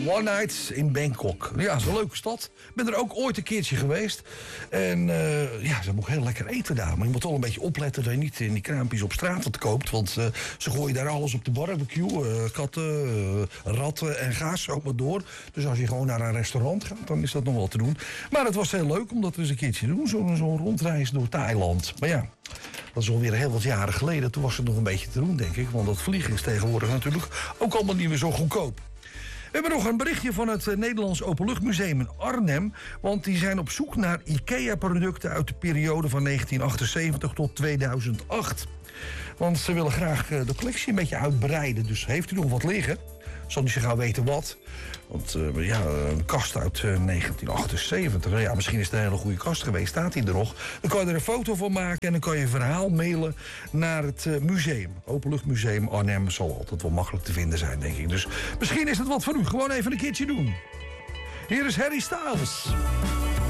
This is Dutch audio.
One Night in Bangkok. Ja, dat is een leuke stad. Ik ben er ook ooit een keertje geweest. En ze hebben ook heel lekker eten daar. Maar je moet wel een beetje opletten dat je niet in die kraampjes op straat koopt. Want ze gooien daar alles op de barbecue. Katten, ratten en ga zo maar door. Dus als je gewoon naar een restaurant gaat, dan is dat nog wel te doen. Maar het was heel leuk om dat eens een keertje te doen. Zo'n rondreis door Thailand. Maar ja, dat is alweer heel wat jaren geleden. Toen was het nog een beetje te doen, denk ik. Want dat vliegen is tegenwoordig natuurlijk ook allemaal niet meer zo goedkoop. We hebben nog een berichtje van het Nederlands Openluchtmuseum in Arnhem. Want die zijn op zoek naar IKEA-producten uit de periode van 1978 tot 2008. Want ze willen graag de collectie een beetje uitbreiden. Dus heeft u nog wat liggen? Zal niet zo gauw weten wat. Want een kast uit 1978. Ja, misschien is het een hele goede kast geweest. Staat hij er nog? Dan kan je er een foto van maken en dan kan je een verhaal mailen naar het museum. Openluchtmuseum Arnhem zal altijd wel makkelijk te vinden zijn, denk ik. Dus misschien is het wat voor u. Gewoon even een keertje doen. Hier is Harry Styles.